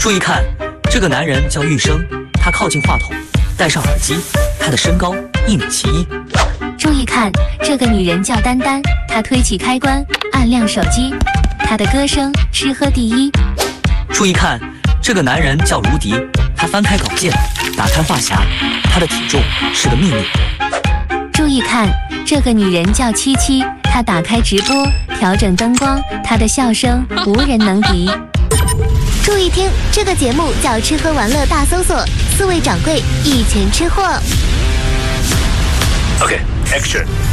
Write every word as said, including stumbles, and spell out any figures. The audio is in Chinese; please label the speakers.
Speaker 1: 注意看，这个男人叫玉生，他靠近话筒，戴上耳机，他的身高一米七一。
Speaker 2: 注意看，这个女人叫丹丹，她推起开关，按亮手机，她的歌声吃喝第一。
Speaker 1: 注意看，这个男人叫卢迪，他翻开稿件，打开话匣，他的体重是个秘密。
Speaker 2: 注意看，这个女人叫七七，她打开直播，调整灯光，她的笑声无人能敌。
Speaker 3: 注意听，这个节目叫《吃喝玩乐大搜索》，四位掌柜一拳吃货。
Speaker 4: OK，Action。